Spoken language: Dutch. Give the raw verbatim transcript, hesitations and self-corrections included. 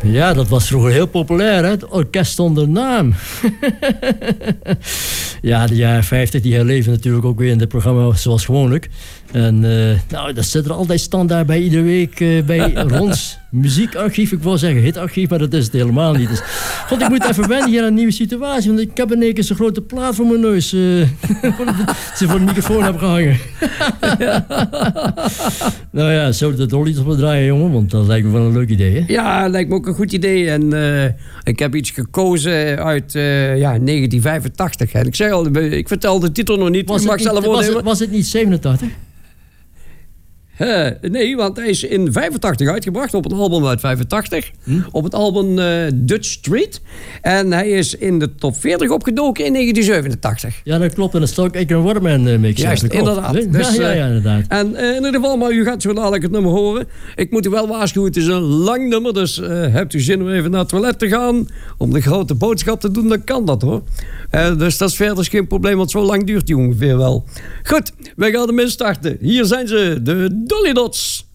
Ja, dat was vroeger heel populair, hè? Het orkest zonder naam. Ja, de jaren vijftig, die herleven natuurlijk ook weer in het programma zoals gewoonlijk. En uh, nou, dat zit er altijd standaard bij iedere week uh, bij Rons muziekarchief. Ik wou zeggen hitarchief, maar dat is het helemaal niet. Dus, God, ik moet even wennen hier aan een nieuwe situatie, want ik heb in één keer zo'n grote plaat voor mijn neus. Uh, ze voor de microfoon hebben gehangen. Nou ja, zo de dolly op draaien, jongen, want dat lijkt me wel een leuk idee, hè? Ja, lijkt me ook een goed idee. En uh, ik heb iets gekozen uit uh, ja, negentien vijfentachtig. En ik zeg al, ik vertel de titel nog niet. Was, mag het, niet, zelf was, het, was het niet zevenentachtig? Uh, nee, want hij is in vijfentachtig uitgebracht op een album uit vijfentachtig. Hm? Op het album uh, Dutch Street. En hij is in de top veertig opgedoken in negentien zevenentachtig. Ja, dat klopt. En dat is ook een Waterman uh, mix. Juist, inderdaad. Dus, dus, ja, ja, ja, inderdaad. En uh, in ieder geval, maar u gaat zo dadelijk het nummer horen. Ik moet u wel waarschuwen, het is een lang nummer. Dus uh, hebt u zin om even naar het toilet te gaan, om de grote boodschap te doen, dan kan dat, hoor. Uh, dus dat is verder geen probleem, want zo lang duurt die ongeveer wel. Goed, wij gaan ermee starten. Hier zijn ze, de Dolly Dots.